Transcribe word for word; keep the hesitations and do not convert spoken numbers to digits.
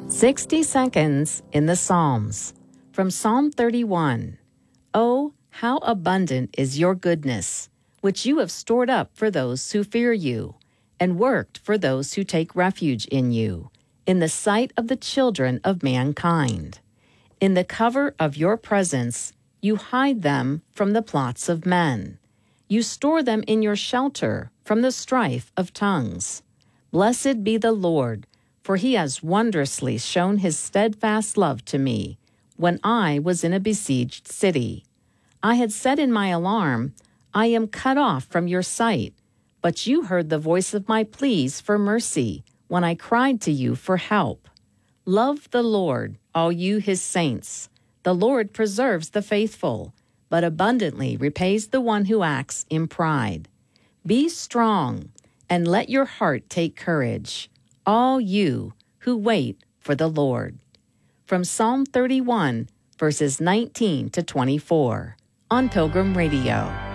sixty seconds in the Psalms. From Psalm thirty-one. Oh, how abundant is your goodness, which you have stored up for those who fear you, and worked for those who take refuge in you, in the sight of the children of mankind. In the cover of your presence, you hide them from the plots of men. You store them in your shelter from the strife of tongues. Blessed be the Lord, for he has wondrously shown his steadfast love to me when I was in a besieged city. I had said in my alarm, I am cut off from your sight, but you heard the voice of my pleas for mercy when I cried to you for help. Love the Lord, all you his saints. The Lord preserves the faithful, but abundantly repays the one who acts in pride. Be strong, and let your heart take courage, all you who wait for the Lord. From Psalm thirty-one, verses nineteen to twenty-four, on Pilgrim Radio.